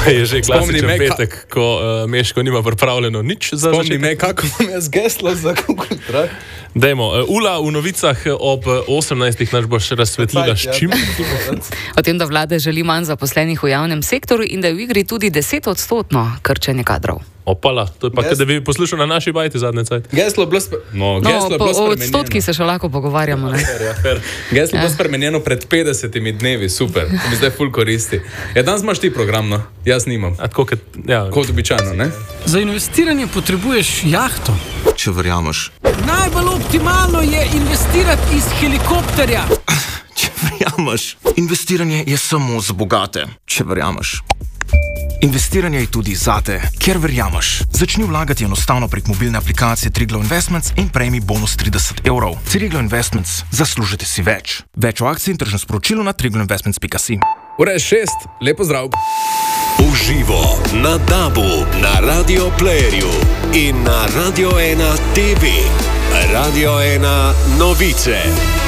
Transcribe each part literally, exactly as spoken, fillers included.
Je že klasičen petek, ka... ko uh, Meško nima pripravljeno nič za začetek. Spomni me, kako vam je zgeslo za Google Drive. Dajmo, uh, Ula v novicah ob osemnajstih naš boš razsvetlila s čim. O tem, da vlada želi manj zaposlenih v javnem sektorju in da je v igri tudi desetodstotno krčenje kadrov. Opala, to je pa, Ges... da bi poslušal na naši bajti zadnje cajt. Geslo bilo sp... no, no, po, o odstotki se še lahko pogovarjamo. Ja, fair. Geslo ja. bilo spremenjeno pred petdesetimi dnevi, super, to mi zdaj ful koristi. Ja, danes imaš ti program, no, jaz nimam. A, kot, ja. kot običajno, ne? Za investiranje potrebuješ jahto. Če verjameš. Najbolj optimalno je investirati iz helikopterja. Če verjameš. Investiranje je samo za bogate. Če verjameš. Investiranje je tudi zate, ker verjameš. Začni vlagati enostavno prek mobilne aplikacije Triglav Investments in prejmi bonus trideset evrov. Triglav Investments, zaslužite si več. Več o akciji in tržnem sporočilu na triglav investments pika si. Ura je šest, lepo zdrav. Uživo na Dabu, na Radio Playerju in na Radio ena T V. Radio ena novice.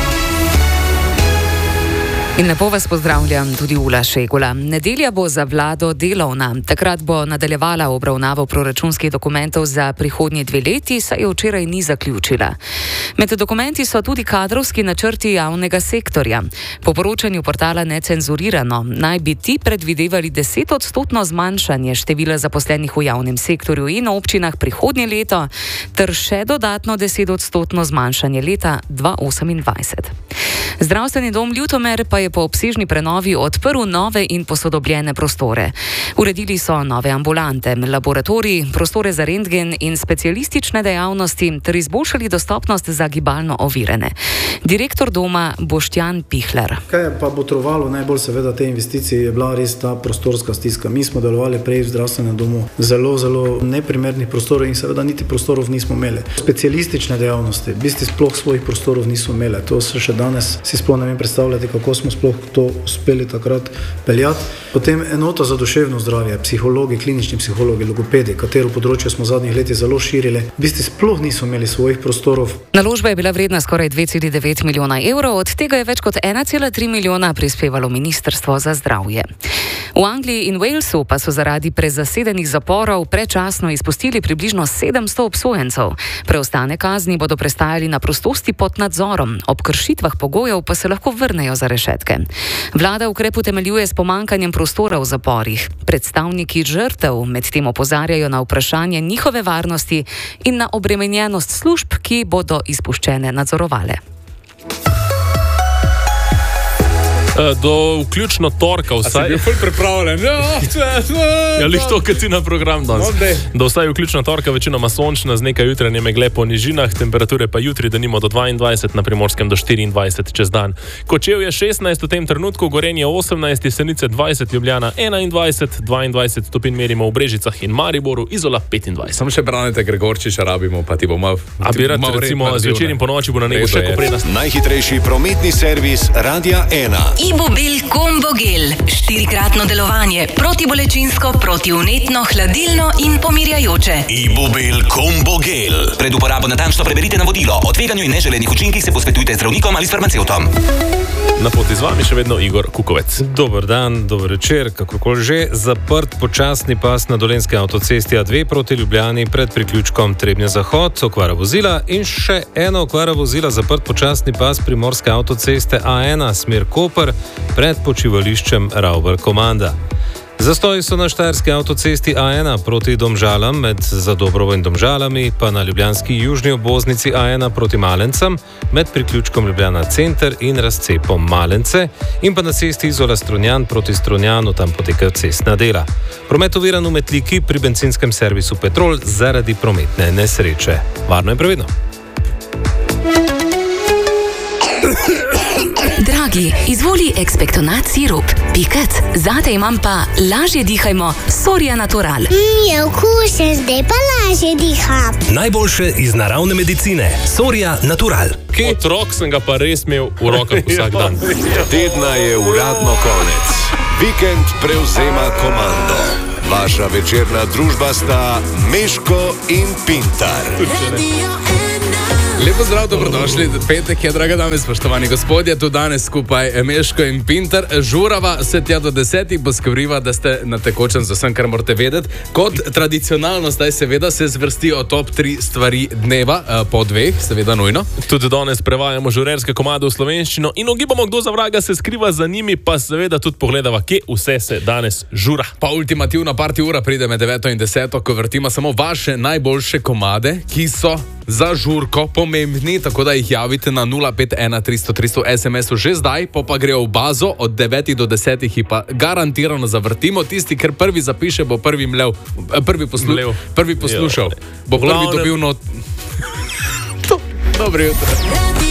In lepo vas pozdravljam, tudi Ula Šegula. Nedelja bo za vlado delovna. Takrat bo nadaljevala obravnavo proračunskih dokumentov za prihodnji dve leti, saj je včeraj ni zaključila. Med dokumenti so tudi kadrovski načrti javnega sektorja. Po poročanju portala Necenzurirano naj bi ti predvidevali desetodstotno zmanjšanje števila zaposlenih v javnem sektorju in občinah prihodnje leto ter še dodatno desetodstotno zmanjšanje leta dva tisoč osemindvajset. Zdravstveni dom Ljutomer pa je po obsežni prenovi odprl nove in posodobljene prostore. Uredili so nove ambulante, laboratoriji, prostore za rentgen in specialistične dejavnosti ter izboljšali dostopnost za gibalno ovirene. Direktor doma Boštjan Pihler. Kaj je pa botrovalo najbolj seveda te investicije, je bila res ta prostorska stiska. Mi smo delovali prej v zdravstvenem domu zelo, zelo neprimernih prostorov in seveda niti prostorov nismo imeli. Specialistične dejavnosti, v bistvu sploh svojih prostorov nismo imeli. To se še danes si sploh ne vem predstavljati, kako smo sploh to uspeli takrat peljati. Potem enota za duševno zdravje, psihologi, klinični psihologi, logopedi, katero področje smo v zadnjih letih zelo širili, v bistvu sploh niso imeli svojih prostorov. Naložba je bila vredna skoraj dve celi devet milijona evrov, od tega je več kot ena cela tri milijona prispevalo Ministrstvo za zdravje. V Angliji in Walesu pa so zaradi prezasedenih zaporov predčasno izpustili približno sedemsto obsojencev. Preostane kazni bodo prestajali na prostosti pod nadzorom, ob kršitvah pogojev pa se lahko vrnejo za rešetke. Vlada ukrep utemeljuje s pomankanjem prostora v zaporih. Predstavniki žrtev medtem opozarjajo na vprašanje njihove varnosti in na obremenjenost služb, ki bodo izpuščene nadzorovale. Do vključno torka vsaj... A si bil ful pripravljen? Ja, lih to, kad ti na program danes. Do vsaj vključno torka večinoma sončna, z nekaj jutranje megle po nižinah, temperature pa jutri denimo do dvaindvajset, na Primorskem do štiriindvajset čez dan. Kočevje je šestnajst v tem trenutku, Gorenje osemnajst, Jesenice dvajset, Ljubljana enaindvajset, dvaindvajset stopinj merimo v Brežicah in Mariboru, Izola petindvajset. Samo še Branete Gregorčiča rabimo, pa ti bo mal... A bi rad, recimo, zvečer in po noči bo na nebo še koprej nas... Najhitrejši prometni servis Radia ena. Ibubil Combo Gel. Štirikratno delovanje, protibolečinsko, protivnetno, hladilno in pomirjajoče. Ibubil Combo Gel. Pred uporabo natančno preberite navodilo. O tveganju in neželenih učinkih se posvetujte z zdravnikom ali s farmacevtom. Na poti z vami še vedno Igor Kukovec. Dober dan, dober večer, kakorkoli že. Zaprt počasni pas na Dolenjski avtocesti A dve proti Ljubljani pred priključkom Trebnje-Zahod, okvara vozila in še ena okvara vozila, zaprt počasni pas Primorske avtoceste A ena, smer Koper, pred počivališčem Ravbar Komanda. Zastoji so na Štajerski avtocesti A ena proti Domžalam med Zadobrovo in Domžalami, pa na ljubljanski južni obvoznici A ena proti Malencem med priključkom Ljubljana Center in razcepom Malence in pa na cesti Izola Strunjan proti Strunjanu, tam potekajo cestna dela. Promet oviran v Metliki pri bencinskem servisu Petrol zaradi prometne nesreče. Varno in previdno. Dragi, izvoli Expectonat sirup. Pikat, zate imam pa lažje dihajmo Soria Natural. Mm, je okusen, zdaj pa lažje diham. Najboljše iz naravne medicine. Soria Natural. Kje? Otrok sem ga pa res imel v rokah vsak dan. Tedna je uradno konec. Vikend prevzema komando. Vaša večerna družba sta Meško in Pintar. Lepo zdrav, dobrodošli. Petek je, draga dame, spoštovani gospodje, tu danes skupaj Meško in Pinter. Žurava se tja do desetih, poskriva, da ste na tekočem za vsem, kar morate vedeti. Kot tradicionalno zdaj seveda se zvrstijo top tri stvari dneva, po dveh, seveda nujno. Tudi danes prevajamo žurerske komade v slovenščino in ugibamo, kdo za vraga se skriva za njimi, pa seveda tudi pogledava, kje vse se danes žura. Pa ultimativna party ura pride med deveto in deseto, ko vrtima samo vaše najboljše komade, ki so za žurko pomembni, tako da jih javite na nula pet ena tristo tristo es em esu že zdaj, pa pa grejo v bazo od devetih do desetih in pa garantirano zavrtimo. Tisti, ker prvi zapiše, bo prvi mlev, prvi, poslu, mlev. prvi poslušal, bo prvi dobil not... Dobro jutro.